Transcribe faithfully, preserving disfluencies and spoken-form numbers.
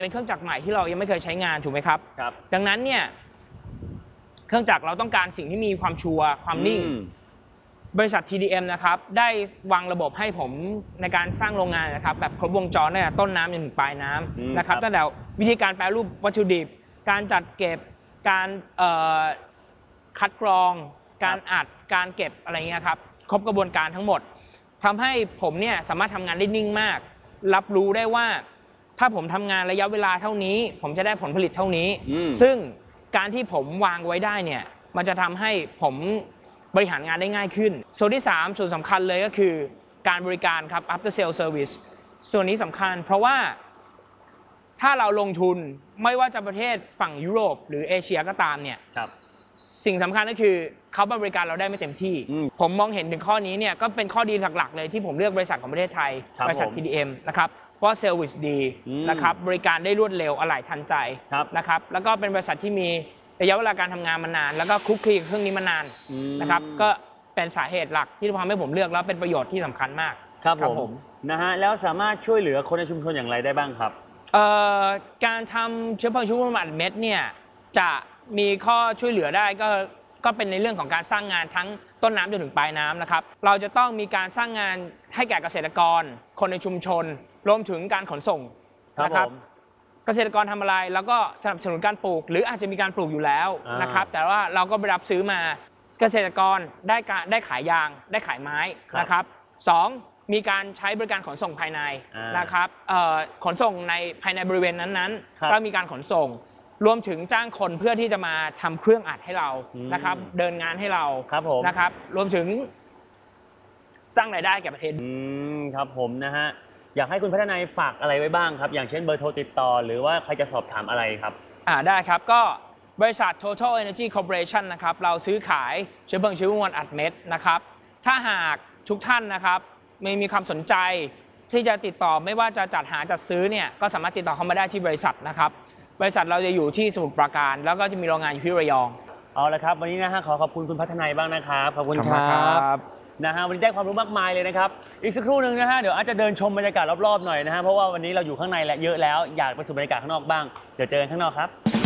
เป็นเครื่องจักรใหม่ที่เรายังไม่เคยใช้งานถูกไหมครับครับดังนั้นเนี่ยเครื่องจักรเราต้องการสิ่งที่มีความชัวร์ความนิ่งบริษัท ที ดี เอ็ม นะครับได้วางระบบให้ผมในการสร้างโรงงานนะครับแบบครบวงจรเนี่ยต้นน้ำจนถึงปลายน้ำนะครับตั้งแต่วิธีการแปรรูปวัตถุดิบการจัดเก็บการคัดกรองการอัดการเก็บอะไรเงี้ยครับครบกระบวนการทั้งหมดทำให้ผมเนี่ยสามารถทำงานได้นิ่งมากรับรู้ได้ว่าถ้าผมทำงานระยะเวลาเท่านี้ผมจะได้ผลผลิตเท่านี้ซึ่งการที่ผมวางไว้ได้เนี่ยมันจะทำให้ผมบริหารงานได้ง่ายขึ้นส่วนที่สามส่วนสำคัญเลยก็คือการบริการครับ after sale service ส่วนนี้สำคัญเพราะว่าถ้าเราลงทุนไม่ว่าจะประเทศฝั่งยุโรปหรือเอเชียก็ตามเนี่ยสิ่งสำคัญก็คือเขาบริการเราได้ไม่เต็มที่ผมมองเห็นถึงข้อนี้เนี่ยก็เป็นข้อดีหลักๆเลยที่ผมเลือกบริษัทของประเทศไทยบริษัท ที ดี เอ็ม นะครับเพราะเซอร์วิสดีนะครับบริการได้รวดเร็วอะไหล่ทันใจนะครับแล้วก็เป็นบริษัทที่มีระยะเวลาการทำงานมานานแล้วก็คลุกคลีกับเครื่องนี้มานานนะครับก็เป็นสาเหตุหลักที่ทำให้ผมเลือกแล้วเป็นประโยชน์ที่สำคัญมากครับผมนะฮะแล้วสามารถช่วยเหลือคนในชุมชนอย่างไรได้บ้างครับการทำเชื้อเพลิงชีวมวลอัดเม็ดเนี่ยจะมีข้อช่วยเหลือได้ก็ก็เป็นในเรื่องของการสร้างงานทั้งต้นน้ำจนถึงปลายน้ำนะครับเราจะต้องมีการสร้างงานให้แก่เกษตรกรคนในชุมชนรวมถึงการขนส่งนะครับเกษตรกรทำอะไรแล้วก็สนับสนุนการปลูกหรืออาจจะมีการปลูกอยู่แล้วนะครับแต่ว่าเราก็ไปรับซื้อมาเกษตรกรได้การได้ขายยางได้ขายไม้นะครับสองมีการใช้บริการขนส่งภายในนะครับขนส่งในภายในบริเวณนั้นๆก็มีการขนส่งรวมถึงจ้างคนเพื่อที่จะมาทำเครื่องอัดให้เรานะครับเดินงานให้เรานะครับรวมถึงสร้างรายได้แก่ประเทศครับผมนะฮะอยากให้คุณพัฒนายฝากอะไรไว้บ้างครับอย่างเช่นเบอร์โทรติดต่อหรือว่าใครจะสอบถามอะไรครับอ่าได้ครับก็บริษัท Total Energy Corporation นะครับเราซื้อขายเชื้อเพลิงชีวมวลอัดเม็ดนะครับถ้าหากทุกท่านนะครับไม่มีความสนใจที่จะติดต่อไม่ว่าจะจัดหาจัดซื้อเนี่ยก็สามารถติดต่อเข้ามาได้ที่บริษัทนะครับบริษัทเราจะอยู่ที่สมุทรปราการแล้วก็จะมีโรงงานอยู่ที่ระยองเอาละครับวันนี้นะฮะขอขอบคุณคุณพัฒนายบ้างนะครับขอบคุณครับนะฮะวันนี้ได้ความรู้มากมายเลยนะครับอีกสักครู่หนึ่งนะฮะเดี๋ยวอาจจะเดินชมบรรยากาศรอบๆหน่อยนะฮะเพราะว่าวันนี้เราอยู่ข้างในและเยอะแล้วอยากไปสู่บรรยากาศข้างนอกบ้างเดี๋ยวเจอกันข้างนอกครับ